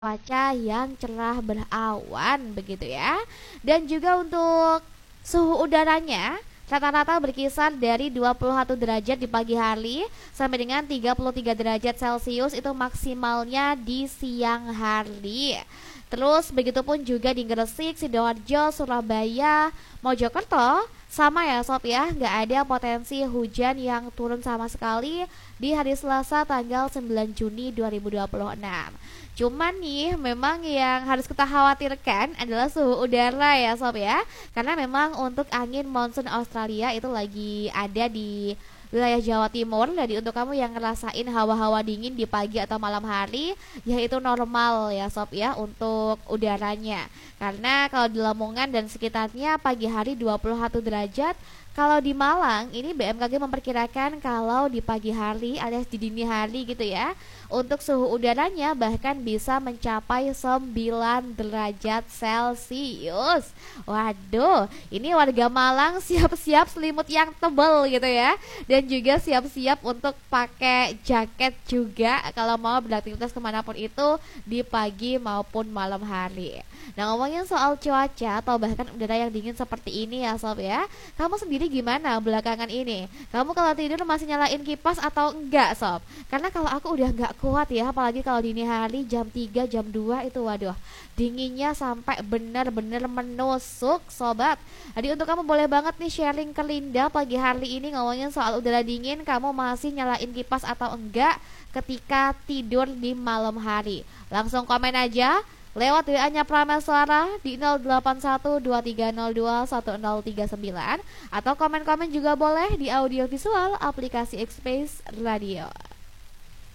cuaca yang cerah berawan begitu ya. Dan juga untuk suhu udaranya rata-rata berkisar dari 21 derajat di pagi hari sampai dengan 33 derajat Celcius itu maksimalnya di siang hari. Terus begitupun juga di Gresik, Sidoarjo, Surabaya, Mojokerto sama ya sob ya, nggak ada potensi hujan yang turun sama sekali di hari Selasa tanggal 9 Juni 2026. Cuman nih memang yang harus kita khawatirkan adalah suhu udara ya sob ya. Karena memang untuk angin monsun Australia itu lagi ada di wilayah Jawa Timur. Jadi untuk kamu yang ngerasain hawa-hawa dingin di pagi atau malam hari, yaitu normal ya sob ya untuk udaranya. Karena kalau di Lamongan dan sekitarnya pagi hari 21 derajat. Kalau di Malang ini BMKG memperkirakan kalau di pagi hari alias di dini hari gitu ya, untuk suhu udaranya bahkan bisa mencapai 9 derajat Celcius. Waduh, ini warga Malang siap-siap selimut yang tebal gitu ya. Dan juga siap-siap untuk pakai jaket juga kalau mau beraktivitas kemanapun itu di pagi maupun malam hari. Nah, ngomongin soal cuaca atau bahkan udara yang dingin seperti ini ya sob ya, kamu sendiri gimana belakangan ini? Kamu kalau tidur masih nyalain kipas atau enggak sob? Karena kalau aku udah nggak kuat ya, apalagi kalau dini hari jam 3 jam 2 itu waduh, dinginnya sampai bener-bener menusuk sobat. Jadi untuk kamu boleh banget nih sharing ke Linda pagi hari ini ngomongin soal udara dingin, kamu masih nyalain kipas atau enggak ketika tidur di malam hari. Langsung komen aja lewat WA-nya Prameswara di 081230210039 atau komen-komen juga boleh di audio visual aplikasi Xspace Radio.